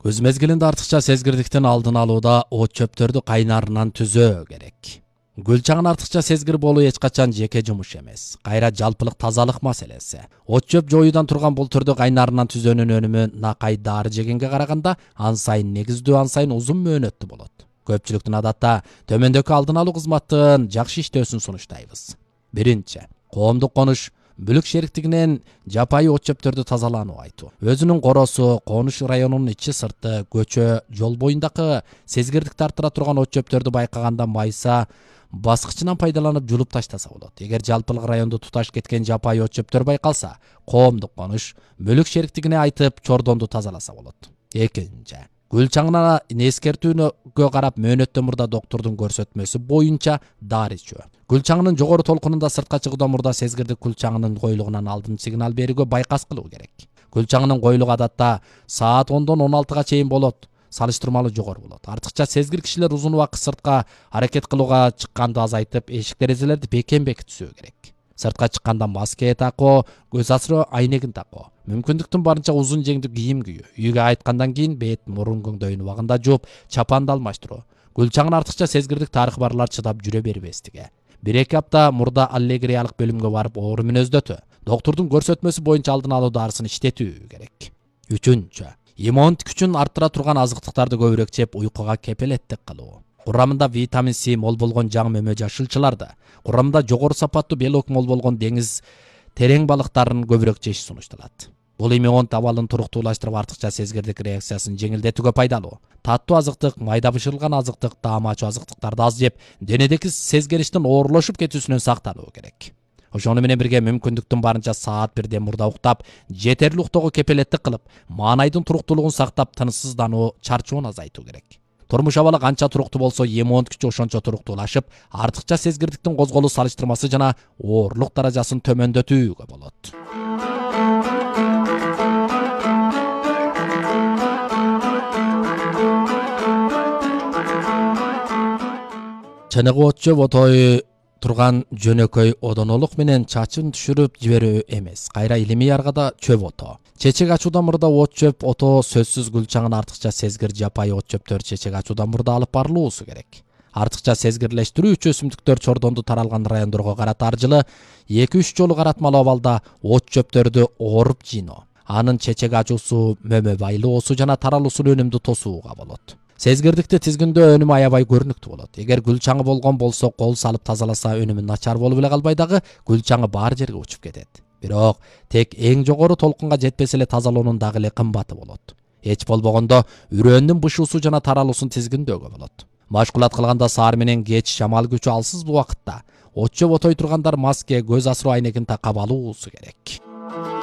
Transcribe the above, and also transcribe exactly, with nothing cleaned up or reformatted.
Өз мезгилинде артыкча сезгирликтин алдын алууда от чөптөрдү кайнарынан түзөө керек. Гүл чаңын артыкча сезгир болуу эч качан жеке жумуш эмес, кайра жалпылык тазалык маселеси. От чөп жоюудан турган бул түрдү кайнарынан түзөөнүн өнүмү накай дары жегенге караганда ан сайын негиздүү, ан сайын узун мөөнөттүү болот. Көпчүлүктүн адатта төмөндөгү алдын алуу кызматын жакшы иштөөсүн сунуштайбыз. Биринчи, коомдук конуш бүлүк шериктигинен жапайы от чөптөрдү тазалануу айтуу. Өзүнүн коросу, конуш районунун ичи сырты, көчө, жол боюндагы сезгирликти арттыра турган от чөптөрдү байкаганда майса баскычынан пайдаланып жулуп таштаса болот. Эгер жалпылык районду туташ кеткен жапайы от чөптөр байкалса, коомдук конуш бүлүк шериктигине айтып чордонду тазаласа болот. Экинчи, гүл чаңына эскертүүгө карап мөөнөттөн мурда доктурдун көрсөтмөсү боюнча дары ичүү. Гүл чаңынын жогору толкунунда сыртка чыгуудан мурда сезгирдик гүл чаңынын коюлугунан алдын сигнал берүүгө байкас кылуу керек. Гүл чаңынын коюлугу адатта саат ондон он алтыга чейин болот. Салыштырмалуу жогору болот. Артыкча сезгир кишилер узун убакыт сыртка аракет кылууга чыкканды азайтып, эшик терезелерди бекем бекитишүү керек. Сыртка чыкканда маска такуу, көз асыроо айнегин такуу, мүмкүндүктүн барынча узун жеңдүү кийим кийүү, үйгө айткандан кийин бет, мурун көңдөйүн убагында жууп, чапанды алмаштыруу. Гүл чаңын артыкча сезгирдик тарыхы барлар чыдап жүрө бербестиги. бир эки апта мурда аллегриялык бөлүмгө барып оору мүнөздөтүү, доктурдун көрсөтмөсү боюнча алдын алуу дарысын иштетүү керек. Үчүнчү, иммундук күчүн арттыра турган азыктыктарды көбүрөөк жеп уйкуга кепелеттик кылуу. Курамында витамин С мол болгон жаң мөмө жашылчыларды, курамында жогору сапаттуу белок мол болгон деңиз терең балыктарын көбүрөөк жеш сунушталат. Бул иммунит абалын туруктуулаштырып артыкча сезгирдик реакциясын жеңилдетүүгө пайдалуу. Таттуу азыктык, майда бышырылган азыктык, таамачу азыктыктарды аз жеп, денедеги сезгириштин оорлошуп кетүүсүнөн сактануу керек. Ошону менен бирге мүмкүндүктүн барынча саат бирден мурда уктап, жетерлик уктоого кепелеттик кылып, маанайдын туруктуулугун сактап, тынычсыздануу, чарчоонун азайтуу керек. Турмуш абалы канча туруктуу болсо, иммундук күчү ошончо туруктуулашып, артыкча сезгирдиктин козголуу салыштырмасы жана оорлук даражасын төмөндөтүүгө болот. Чыныгы от чөп отой турган жөнөкөй одонолук менен чачын түшүрүп жиберүү эмес, кайра илимий аргада чөп ото. Чечек ачуудан мурда от чөп ото сөзсүз гүл чаңын артыкча сезгир жапайы от чөптөр чечек ачуудан мурда алып барылуусу керек. Артыкча сезгирлештирүүчү өсүмдүктөр чордонду таралган райондорго карата ар жылы эки үч жолу каратмалуу абалда от чөптөрдү ооруп жыйноо, анын чечек ачуусу, мөмө байлоосу жана таралуусун өнүмдүү тосууга болот. Сезгирдикти тизгиндөө өнүмү аябай көрүнүктүү болот. Эгер гүл чаңы болгон болсо, кол салып тазаласа өнүмү начар болуп эле калбай дагы гүл чаңы бар жерге учуп кетет. Бирок тек эң жогору толкунга жетпесе эле тазалоонун дагы эле кымбаты болот. Эч болбогондо үрөндүн бышуусу жана таралуусун тизгиндөөгө болот. Машгулат кылганда саар менен кеч шамал күчү алсыз убакытта от чөп отой тургандар маска, көз асыроо айнегин такап алуусу керек.